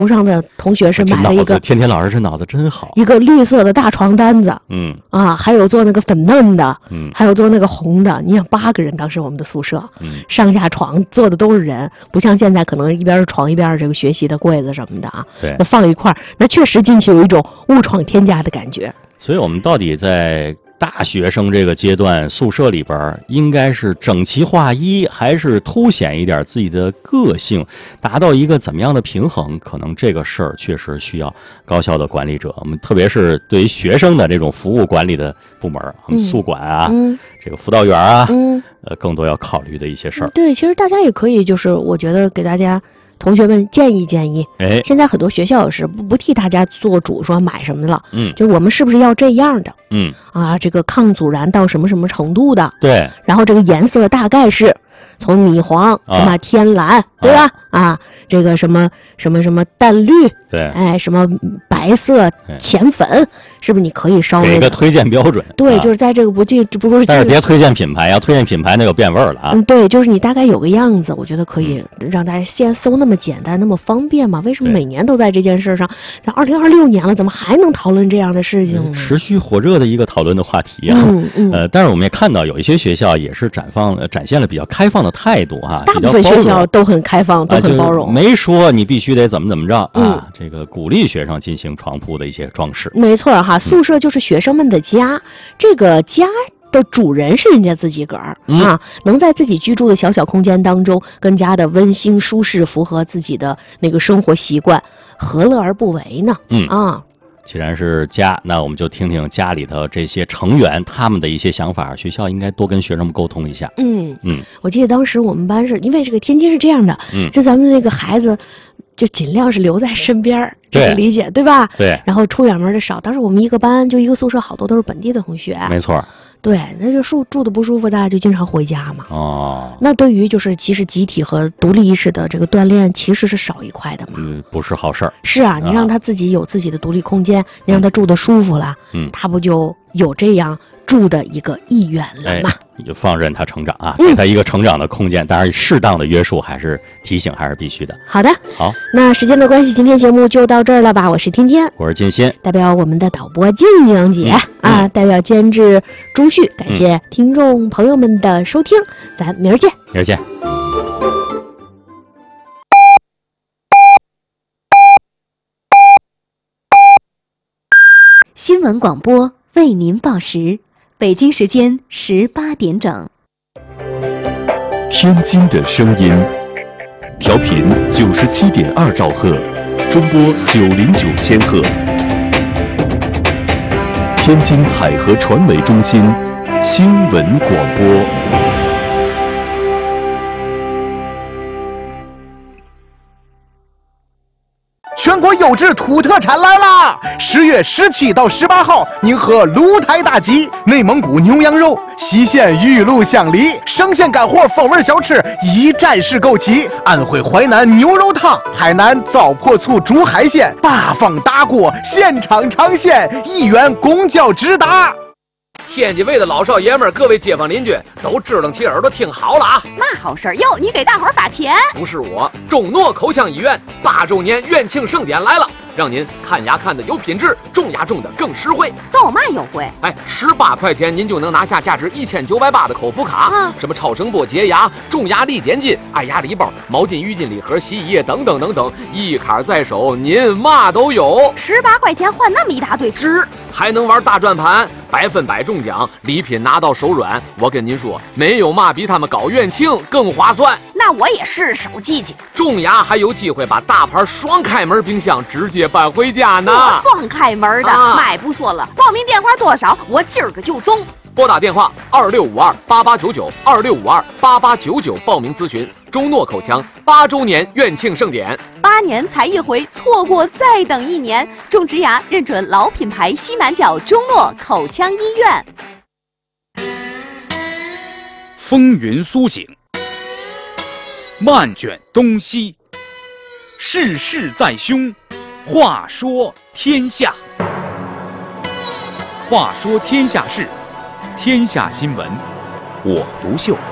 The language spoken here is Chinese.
楼上的同学是买了一个， 天天老师这脑子真好， 一个绿色的大床单子，还有做那个粉嫩的，还有做那个红的。你想8个人，当时我们的宿舍，上下床坐的都是人，不像现在可能一边是床一边是这个学习的柜子什么的啊。 对， 那放一块儿，那确实进去有一种误闯天家的感觉。 所以我们到底在大学生这个阶段，宿舍里边应该是整齐划一，还是凸显一点自己的个性，达到一个怎么样的平衡？可能这个事儿确实需要高校的管理者，我们特别是对于学生的这种服务管理的部门，宿管啊，这个辅导员啊，更多要考虑的一些事儿。 对，其实大家也可以，就是我觉得给大家。同学们建议，现在很多学校也是不替大家做主，说买什么了，就我们是不是要这样的，这个抗阻燃到什么什么程度的， 对， 然后这个颜色大概是从米黄什么天蓝，对吧？这个什么淡绿， 对， 什么白色浅粉，是不是你可以稍微给一个推荐标准？ 对，就是在这个不是， 但是别推荐品牌，要推荐品牌那就变味儿了啊。 对，就是你大概有个样子，我觉得可以让大家先搜那么简单，那么方便嘛？为什么每年都在这件事上？在2026年了，怎么还能讨论这样的事情呢？ 持续火热的一个讨论的话题啊。但是我们也看到有一些学校也是展现了比较开放的态度啊， 大部分学校都很开放，都很包容， 没说你必须得怎么着啊。这个鼓励学生进行床铺的一些装饰。 没错哈，宿舍就是学生们的家，这个家的主人是人家自己个儿能在自己居住的小小空间当中更加的温馨舒适，符合自己的那个生活习惯，何乐而不为呢？ 既然是家，那我们就听听家里的这些成员他们的一些想法，学校应该多跟学生们沟通一下。 我记得当时我们班是因为这个天津是这样的，就咱们那个孩子就尽量是留在身边，这个理解对吧？ 对。 然后出远门的少，当时我们一个班就一个宿舍，好多都是本地的同学。 没错。 对，那就住的不舒服，大家就经常回家嘛。那对于就是其实集体和独立意识的这个锻炼，其实是少一块的嘛。 不是好事儿。 是啊，你让他自己有自己的独立空间，你让他住的舒服了，他不就有这样住的一个意愿了吗？ 你就放任他成长啊，给他一个成长的空间，当然适当的约束还是提醒还是必须的。 好的， 好， 那时间的关系，今天节目就到这儿了吧？我是天天， 我是金鑫， 代表我们的导播静静姐代表监制朱旭，感谢听众朋友们的收听，咱明儿见， 明儿见。 新闻广播为您报时，北京时间18点整。 天津的声音，调频97.2兆赫，中波909千赫。天津海河传媒中心新闻广播。 全国优质土特产来啦！10月17到18号，宁河鹿台大集，内蒙古牛羊肉，西线玉露香梨，生鲜干货风味小吃一站式购齐。安徽淮南牛肉汤，海南糟粕醋煮海鲜，8方大锅现场尝鲜，1元公交直达。 天津卫的老少爷们儿，各位街坊邻居都支棱起耳朵听好了啊！ 嘛好事儿哟？你给大伙儿发钱？ 不是我，中诺口腔医院8周年院庆盛典来了，让您看牙看的有品质，种牙种的更实惠。 都有嘛优惠 ？18块钱您就能拿下价值1980的口服卡，什么超声波洁牙、种牙力减筋、爱牙礼包、毛巾、浴巾礼盒、洗衣液等等等等，一卡在手，您嘛都有。 18块钱换那么一大堆值， 还能玩大转盘，100%中奖，礼品拿到手软。我跟您说，没有嘛比他们搞院庆更划算。 那我也是手记记。 种牙还有机会把大牌双开门冰箱直接搬回家呢。 双开门的，买不说了。报名电话多少？我今儿个就中。 拨打电话26528899，26528899报名咨询。中诺口腔8周年院庆盛典 ，8年才一回，错过再等1年。种植牙认准老品牌西南角中诺口腔医院。 风云苏醒，漫卷东西，世事在胸。话说天下，话说天下事，天下新闻，我独秀。